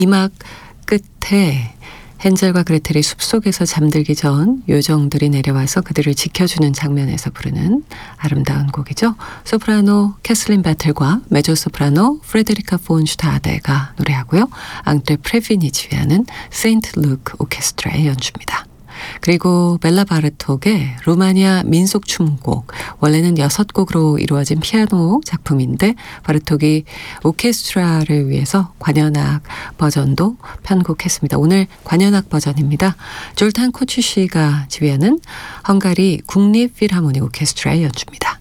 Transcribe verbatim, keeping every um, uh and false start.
이막 끝에 헨젤과 그레텔이 숲속에서 잠들기 전 요정들이 내려와서 그들을 지켜주는 장면에서 부르는 아름다운 곡이죠. 소프라노 캐슬린 배틀과 메조소프라노 프레데리카 폰 슈타데가 노래하고요. 앙드레 프레비니 지휘하는 세인트 루크 오케스트라의 연주입니다. 그리고 벨라 바르톡의 루마니아 민속춤곡, 원래는 여섯 곡으로 이루어진 피아노 작품인데 바르톡이 오케스트라를 위해서 관현악 버전도 편곡했습니다. 오늘 관현악 버전입니다. 졸탄 코츠시가 지휘하는 헝가리 국립 필하모닉 오케스트라의 연주입니다.